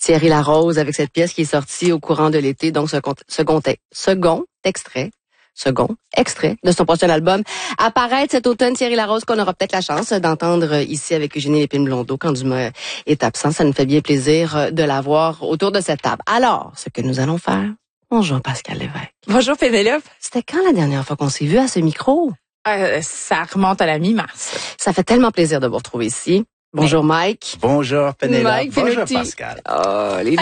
Thierry Larose avec cette pièce qui est sortie au courant de l'été, donc second extrait de son prochain album. Apparaître cet automne, Thierry Larose, qu'on aura peut-être la chance d'entendre ici avec Eugénie Lépine-Blondeau quand Dumas est absent. Ça nous fait bien plaisir de l'avoir autour de cette table. Alors, ce que nous allons faire, bonjour Pascal Lévesque. Bonjour Pénélope. C'était quand la dernière fois qu'on s'est vu à ce micro? Ça remonte à la mi-mars. Ça fait tellement plaisir de vous retrouver ici. Bonjour Mike. Bonjour Pénélope. Mike Bonjour Penuti. Pascal. Oh, les